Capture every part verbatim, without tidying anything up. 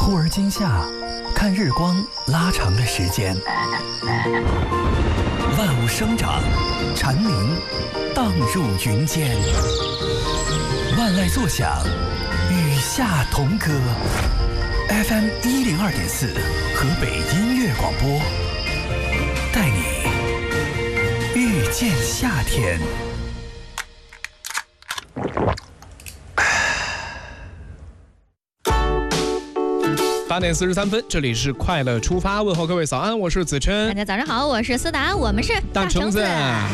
忽而今夏，看日光拉长了时间。万物生长，蝉鸣荡入云间。万籁作响，与夏同歌。F M 一零二点四，河北音乐广播，带你遇见夏天。 八点四十三分，这里是快乐出发，问候各位早安，我是子琛。 大家早上好，我是思达，我们是大橙子。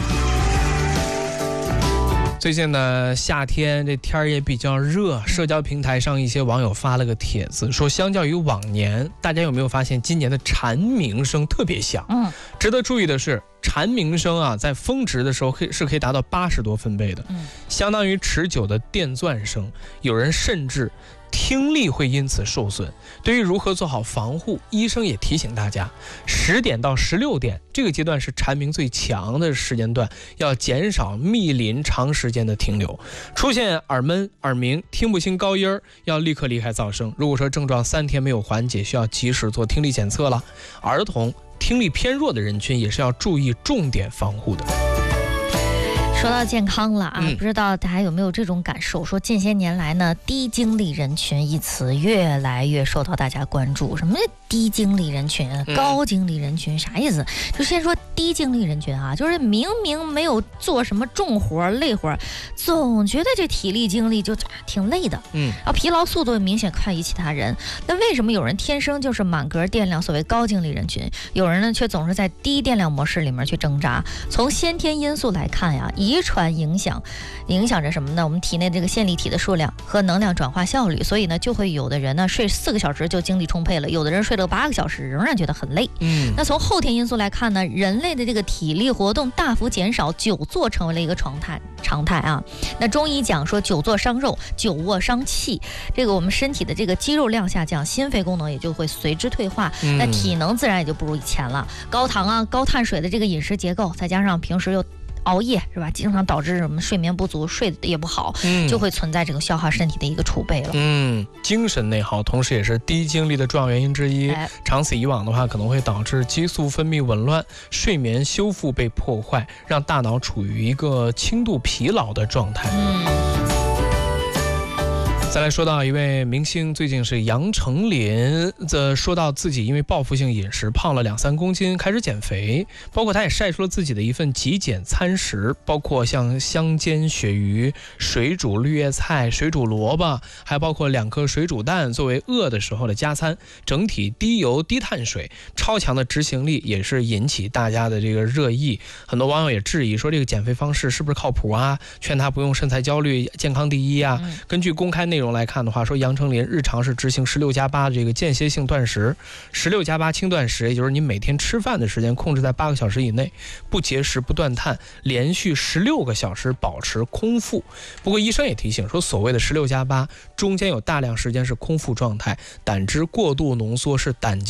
最近呢，夏天这天也比较热，社交平台上一些网友发了个帖子，说相较于往年，大家有没有发现今年的蝉鸣声特别响？嗯，值得注意的是，蝉鸣声啊，在峰值的时候可以是可以达到八十多分贝的，嗯，相当于持久的电钻声。有人甚至听力会因此受损。对于如何做好防护，医生也提醒大家，十点到十六点这个阶段是蝉鸣最强的时间段，要减少密林长时间的停留。出现耳闷、耳鸣、听不清高音，要立刻离开噪声。如果说症状三天没有缓解，需要及时做听力检测了。儿童、听力偏弱的人群也是要注意重点防护的。 说到健康了啊， 嗯、 不知道大家有没有这种感受？说近些年来呢，低精力人群一词越来越受到大家关注。什么叫低精力人群、高精力人群？啥意思？就先说低精力人群啊，就是明明没有做什么重活累活，总觉得这体力精力就挺累的，嗯，然后疲劳速度明显快于其他人。那为什么有人天生就是满格电量，所谓高精力人群，有人呢却总是在低电量模式里面去挣扎？从先天因素来看呀，遗传影响影响着什么呢？我们体内这个线粒体的数量和能量转化效率，所以呢，就会有的人呢睡四个小时就精力充沛了，有的人睡了八个小时仍然觉得很累。嗯，那从后天因素来看呢，人类的这个体力活动大幅减少，久坐成为了一个常态常态啊。那中医讲说，久坐伤肉，久卧伤气。这个我们身体的这个肌肉量下降，心肺功能也就会随之退化，嗯、那体能自然也就不如以前了。高糖啊、高碳水的这个饮食结构，再加上平时又熬夜是吧，经常导致我们睡眠不足，睡得也不好，嗯、就会存在这种消耗身体的一个储备了。 嗯，精神内耗同时也是低精力的重要原因之一。哎、长此以往的话，可能会导致激素分泌紊乱，睡眠修复被破坏，让大脑处于一个轻度疲劳的状态。嗯。再来说到一位明星，最近是杨丞琳，则说到自己因为报复性饮食胖了两三公斤，开始减肥。包括他也晒出了自己的一份极简餐食，包括像香煎鳕鱼、水煮绿叶菜、水煮萝卜，还包括两颗水煮蛋作为饿的时候的加餐。整体低油低碳水，超强的执行力也是引起大家的这个热议。很多网友也质疑说，这个减肥方式是不是靠谱啊？劝他不用身材焦虑，健康第一啊。嗯、根据公开内容来看的话，说杨丞琳日常是执行十六加八的这个间歇性断食，十六加八轻断食，也就是你每天吃饭的时间控制在八个小时以内，不节食不断碳，连续十六个小时保持空腹。不过医生也提醒说，所谓的十六加八中间有大量时间是空腹状态，胆汁过度浓缩是胆结